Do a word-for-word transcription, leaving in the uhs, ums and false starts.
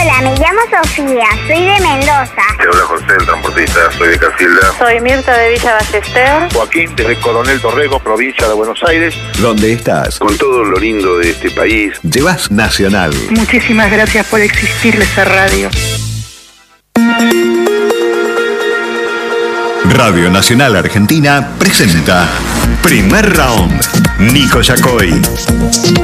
Hola, me llamo Sofía, soy de Mendoza. Te habla José, el transportista, soy de Casilda. Soy Mirta de Villa Ballester. Joaquín, desde Coronel Dorrego, provincia de Buenos Aires. ¿Dónde estás? Con todo lo lindo de este país. Llevas Nacional. Muchísimas gracias por existir esta radio. Radio Nacional Argentina presenta Primer Round. Nico Yacoy.